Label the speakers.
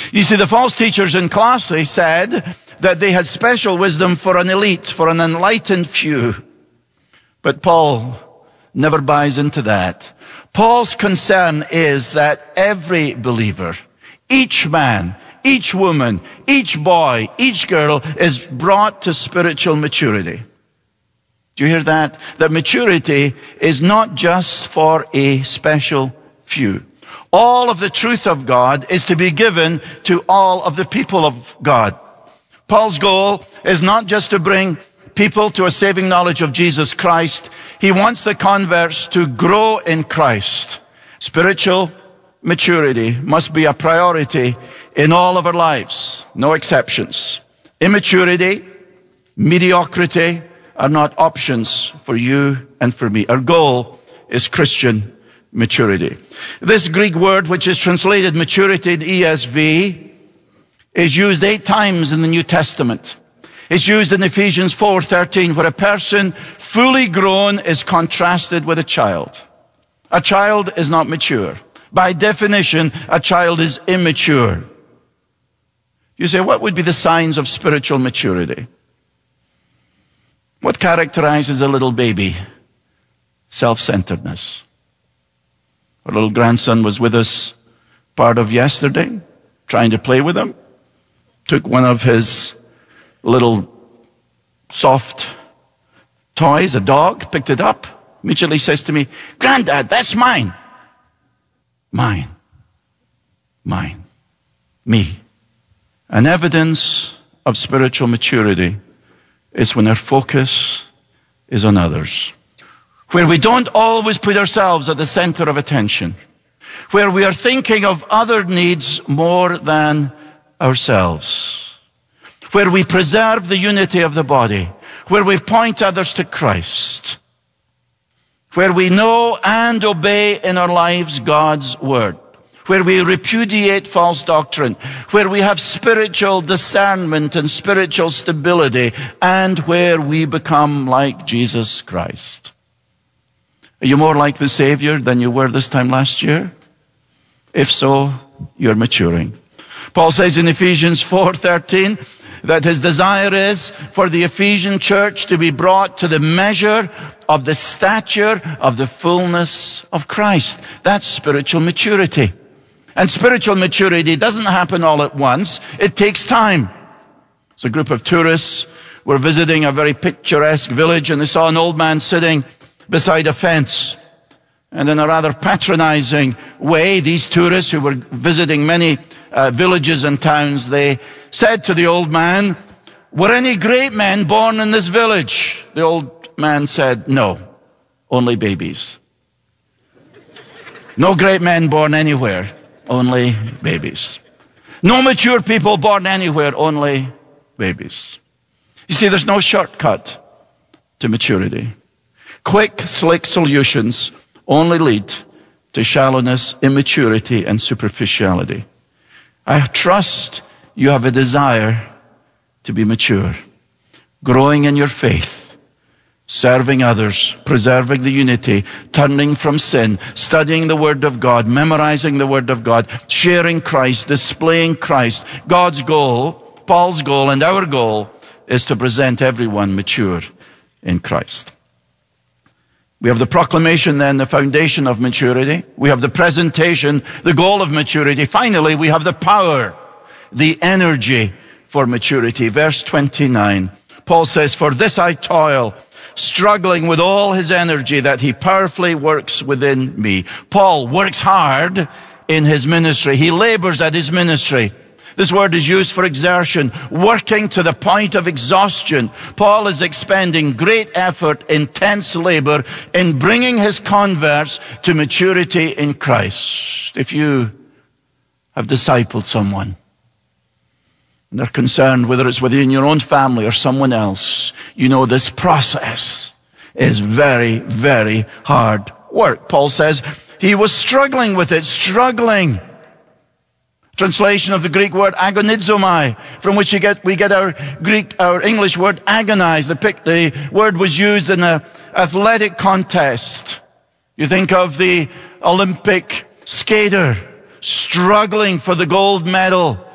Speaker 1: You see, the false teachers in Colossae said that they had special wisdom for an elite, for an enlightened few. But Paul never buys into that. Paul's concern is that every believer, each man, each woman, each boy, each girl is brought to spiritual maturity. Do you hear that? That maturity is not just for a special few. All of the truth of God is to be given to all of the people of God. Paul's goal is not just to bring people to a saving knowledge of Jesus Christ. He wants the converts to grow in Christ. Spiritual maturity must be a priority in all of our lives, no exceptions. Immaturity, mediocrity are not options for you and for me. Our goal is Christian maturity. This Greek word, which is translated maturity in ESV, is used 8 times in the New Testament. It's used in Ephesians 4:13, where a person fully grown is contrasted with a child. A child is not mature. By definition, a child is immature. You say, what would be the signs of spiritual maturity? What characterizes a little baby? Self-centeredness. Our little grandson was with us part of yesterday, trying to play with him. Took one of his little soft toys, a dog, picked it up, immediately says to me, "Granddad, that's mine." Mine. Mine. Me. An evidence of spiritual maturity is when our focus is on others. Where we don't always put ourselves at the center of attention. Where we are thinking of other needs more than ourselves. Where we preserve the unity of the body. Where we point others to Christ. Where we know and obey in our lives God's word. Where we repudiate false doctrine. Where we have spiritual discernment and spiritual stability. And where we become like Jesus Christ. Are you more like the Savior than you were this time last year? If so, you're maturing. Paul says in Ephesians 4:13 that his desire is for the Ephesian church to be brought to the measure of the stature of the fullness of Christ. That's spiritual maturity. And spiritual maturity doesn't happen all at once. It takes time. It's a group of tourists were visiting a very picturesque village, and they saw an old man sitting beside a fence. And in a rather patronizing way, these tourists who were visiting many villages and towns, they said to the old man, "Were any great men born in this village?" The old man said, "No, only babies." No great men born anywhere, only babies. No mature people born anywhere, only babies. You see, there's no shortcut to maturity. Quick, slick solutions only lead to shallowness, immaturity, and superficiality. I trust you have a desire to be mature, growing in your faith, serving others, preserving the unity, turning from sin, studying the Word of God, memorizing the Word of God, sharing Christ, displaying Christ. God's goal, Paul's goal, and our goal is to present everyone mature in Christ. We have the proclamation then, the foundation of maturity. We have the presentation, the goal of maturity. Finally, we have the power, the energy for maturity. Verse 29, Paul says, "For this I toil, struggling with all his energy that he powerfully works within me." Paul works hard in his ministry. He labors at his ministry. This word is used for exertion, working to the point of exhaustion. Paul is expending great effort, intense labor in bringing his converts to maturity in Christ. If you have discipled someone and are concerned whether it's within your own family or someone else, you know this process is very, very hard work. Paul says he was struggling with it, struggling. Translation of the Greek word agonizomai, from which we get our English word agonize. The word was used in an athletic contest. You think of the Olympic skater struggling for the gold medal.